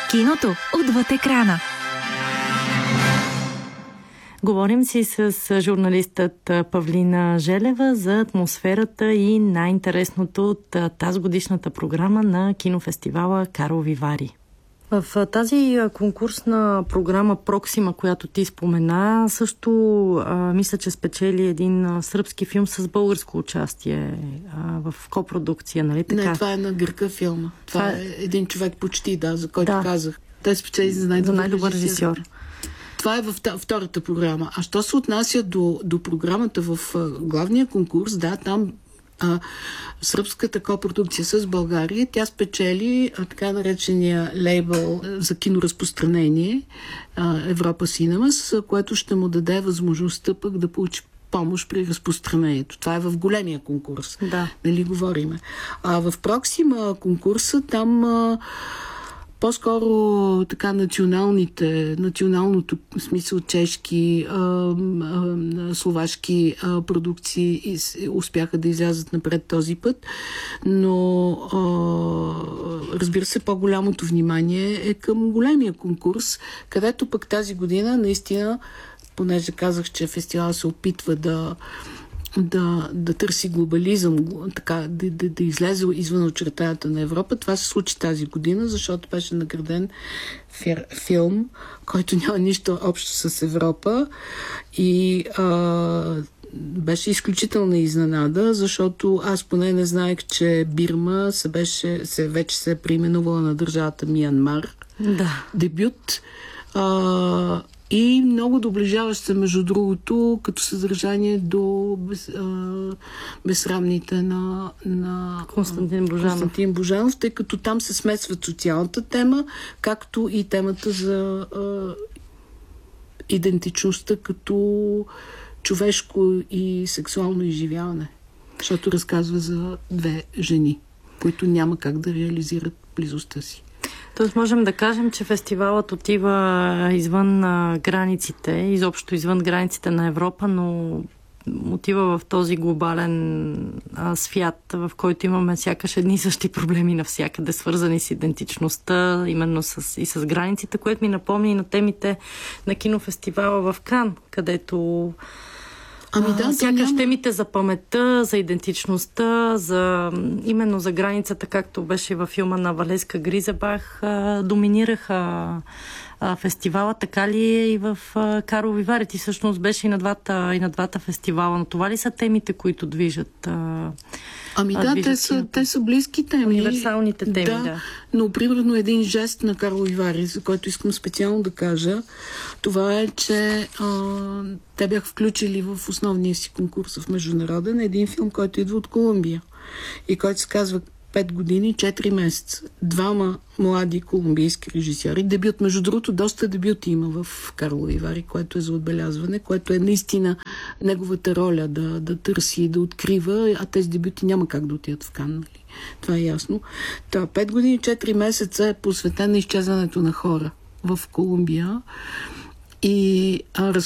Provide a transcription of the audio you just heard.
Киното отвъд екрана. Говорим си с журналистът Павлина Желева за атмосферата и най-интересното от тази годишната програма на кинофестивала Карлови Вари. В тази конкурсна програма Проксима, която ти спомена, също мисля, че спечели един сръбски филм с българско участие в копродукция, нали така? Не, това е на гърка филма. Това е един човек почти, за който казах. Той спечели за най-добър режисьор. Това е във втората програма. А що се отнася до програмата в главния конкурс, там сръбската копродукция с България, тя спечели така наречения лейбъл за киноразпространение Европа Синемас, което ще му даде възможността пък да получи помощ при разпространението. Това е в големия конкурс. Нали говориме. А в Проксима конкурса там по-скоро така националното в смисъл чешки, словашки продукции успяха да излязат напред този път, но разбира се, по-голямото внимание е към големия конкурс, където пък тази година наистина, понеже казах, че фестивал се опитва да търси глобализъм, така, да излезе извън очертанията на Европа. Това се случи тази година, защото беше награден филм, който няма нищо общо с Европа и беше изключителна изненада, защото аз поне не знаех, че Бирма вече се е преименувала на държавата Миянмар. Дебют. И много доближаващ се, между другото, като съдържание до безсрамните на Константин Божанов, тъй като там се смесват социалната тема, както и темата за идентичността като човешко и сексуално изживяване. Защото разказва за две жени, които няма как да реализират близостта си. Тоест можем да кажем, че фестивалът отива извън границите, изобщо извън границите на Европа, но отива в този глобален свят, в който имаме сякаш едни и същи проблеми навсякъде, свързани с идентичността, именно и с границите, което ми напомни на темите на кинофестивала в Кан, където сякаш темите за паметта, за идентичността, именно за границата, както беше във филма на Валеска Гризебах, доминираха фестивала, така ли е и в Карлови Вари? Ти всъщност беше и на двата фестивала, но това ли са темите, които движат? Те са близки теми. Универсалните теми, Но примерно един жест на Карлови Вари, за който искам специално да кажа, това е, че те бяха включили в основния си конкурс в международен един филм, който идва от Колумбия и който се казва 5 години, 4 месеца. Двама млади колумбийски режисьори. Дебют, между другото, доста дебюти има в Карлови Вари, което е за отбелязване, което е наистина неговата роля да търси и да открива, а тези дебюти няма как да отидат в Кан. Нали? Това е ясно. 5 години, 4 месеца е посветен на изчезването на хора в Колумбия и